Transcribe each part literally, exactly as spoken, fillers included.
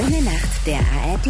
junge Nacht der A R D.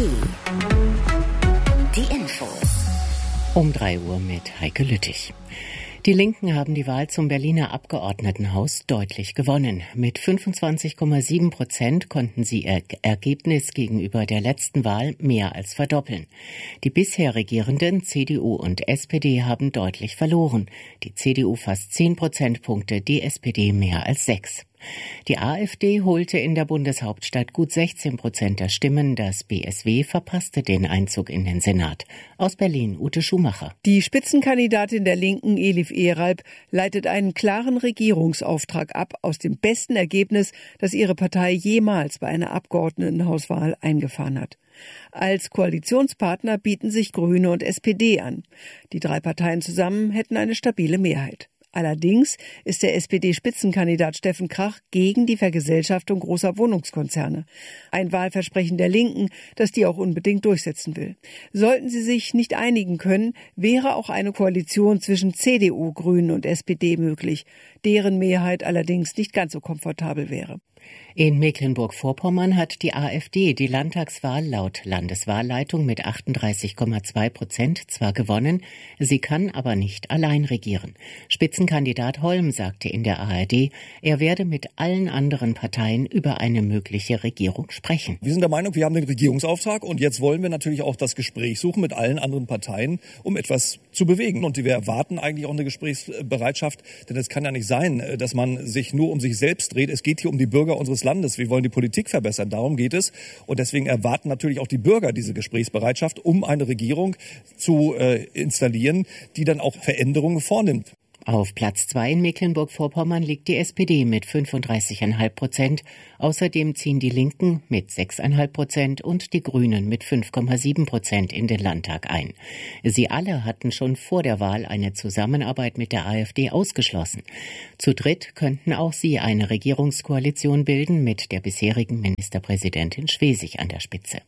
Die Infos. Um drei Uhr mit Heike Lüttich. Die Linken haben die Wahl zum Berliner Abgeordnetenhaus deutlich gewonnen. Mit fünfundzwanzig Komma sieben Prozent konnten sie ihr Ergebnis gegenüber der letzten Wahl mehr als verdoppeln. Die bisher regierenden C D U und S P D haben deutlich verloren. Die C D U fast zehn Prozentpunkte, die S P D mehr als sechs. Die AfD holte in der Bundeshauptstadt gut sechzehn Prozent der Stimmen. Das B S W verpasste den Einzug in den Senat. Aus Berlin Ute Schumacher. Die Spitzenkandidatin der Linken, Elif Eralp, leitet einen klaren Regierungsauftrag ab aus dem besten Ergebnis, das ihre Partei jemals bei einer Abgeordnetenhauswahl eingefahren hat. Als Koalitionspartner bieten sich Grüne und S P D an. Die drei Parteien zusammen hätten eine stabile Mehrheit. Allerdings ist der S P D-Spitzenkandidat Steffen Krach gegen die Vergesellschaftung großer Wohnungskonzerne. Ein Wahlversprechen der Linken, das die auch unbedingt durchsetzen will. Sollten sie sich nicht einigen können, wäre auch eine Koalition zwischen C D U, Grünen und S P D möglich, deren Mehrheit allerdings nicht ganz so komfortabel wäre. In Mecklenburg-Vorpommern hat die AfD die Landtagswahl laut Landeswahlleitung mit achtunddreißig Komma zwei Prozent zwar gewonnen, sie kann aber nicht allein regieren. Spitzenkandidat Holm sagte in der A R D, er werde mit allen anderen Parteien über eine mögliche Regierung sprechen. Wir sind der Meinung, wir haben den Regierungsauftrag und jetzt wollen wir natürlich auch das Gespräch suchen mit allen anderen Parteien, um etwas zu bewegen. Und wir erwarten eigentlich auch eine Gesprächsbereitschaft, denn es kann ja nicht sein, dass man sich nur um sich selbst dreht. Es geht hier um die Bürger unseres Landes. Wir wollen die Politik verbessern. Darum geht es. Und deswegen erwarten natürlich auch die Bürger diese Gesprächsbereitschaft, um eine Regierung zu äh, installieren, die dann auch Veränderungen vornimmt. Auf Platz zwei in Mecklenburg-Vorpommern liegt die S P D mit fünfunddreißig Komma fünf Prozent. Außerdem ziehen die Linken mit sechs Komma fünf Prozent und die Grünen mit fünf Komma sieben Prozent in den Landtag ein. Sie alle hatten schon vor der Wahl eine Zusammenarbeit mit der AfD ausgeschlossen. Zu dritt könnten auch sie eine Regierungskoalition bilden mit der bisherigen Ministerpräsidentin Schwesig an der Spitze.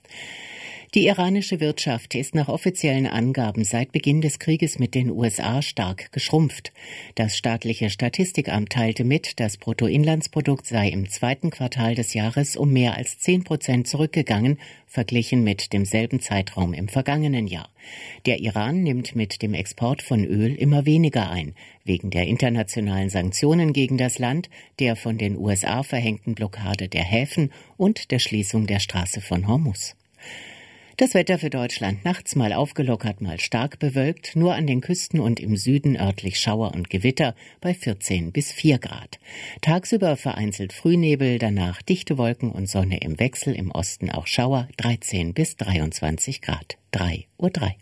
Die iranische Wirtschaft ist nach offiziellen Angaben seit Beginn des Krieges mit den U S A stark geschrumpft. Das staatliche Statistikamt teilte mit, das Bruttoinlandsprodukt sei im zweiten Quartal des Jahres um mehr als zehn Prozent zurückgegangen, verglichen mit demselben Zeitraum im vergangenen Jahr. Der Iran nimmt mit dem Export von Öl immer weniger ein, wegen der internationalen Sanktionen gegen das Land, der von den U S A verhängten Blockade der Häfen und der Schließung der Straße von Hormuz. Das Wetter für Deutschland nachts mal aufgelockert, mal stark bewölkt, nur an den Küsten und im Süden örtlich Schauer und Gewitter bei vierzehn bis vier Grad. Tagsüber vereinzelt Frühnebel, danach dichte Wolken und Sonne im Wechsel, im Osten auch Schauer, dreizehn bis dreiundzwanzig Grad. drei Uhr drei.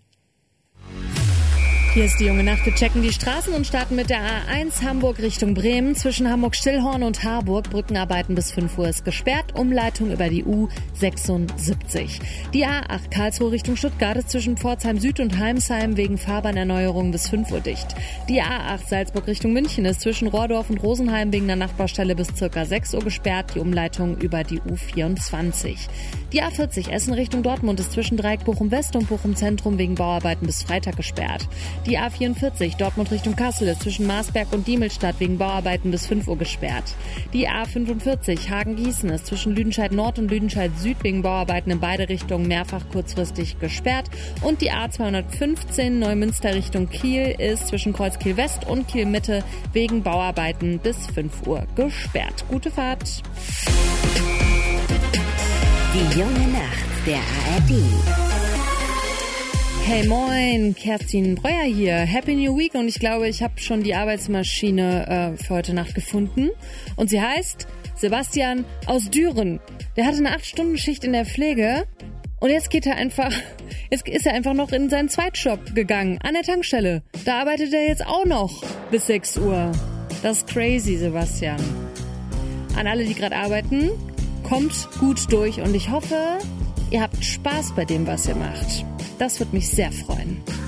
Hier ist die junge Nacht. Wir checken die Straßen und starten mit der A eins Hamburg Richtung Bremen. Zwischen Hamburg-Stillhorn und Harburg. Brückenarbeiten bis fünf Uhr ist gesperrt. Umleitung über die U sechsundsiebzig. Die A acht Karlsruhe Richtung Stuttgart ist zwischen Pforzheim Süd und Heimsheim wegen Fahrbahnerneuerung bis fünf Uhr dicht. Die A acht Salzburg Richtung München ist zwischen Rohrdorf und Rosenheim wegen der Nachbarstelle bis circa sechs Uhr gesperrt. Die Umleitung über die U vierundzwanzig. Die A vierzig Essen Richtung Dortmund ist zwischen Dreieck Bochum West und Bochum Zentrum wegen Bauarbeiten bis Freitag gesperrt. Die A vierundvierzig Dortmund Richtung Kassel ist zwischen Marsberg und Diemelstadt wegen Bauarbeiten bis fünf Uhr gesperrt. Die A fünfundvierzig Hagen-Gießen ist zwischen Lüdenscheid Nord und Lüdenscheid Süd wegen Bauarbeiten in beide Richtungen mehrfach kurzfristig gesperrt. Und die A zweihundertfünfzehn Neumünster Richtung Kiel ist zwischen Kreuzkiel West und Kiel Mitte wegen Bauarbeiten bis fünf Uhr gesperrt. Gute Fahrt! Die junge Nacht der A R D. Hey moin, Kerstin Breuer hier. Happy New Week und ich glaube, ich habe schon die Arbeitsmaschine äh, für heute Nacht gefunden. Und sie heißt Sebastian aus Düren. Der hatte eine acht Stunden Schicht in der Pflege und jetzt geht er einfach, jetzt ist er einfach noch in seinen Zweitjob gegangen, an der Tankstelle. Da arbeitet er jetzt auch noch bis sechs Uhr. Das ist crazy, Sebastian. An alle, die gerade arbeiten, kommt gut durch und ich hoffe, ihr habt Spaß bei dem, was ihr macht. Das würde mich sehr freuen.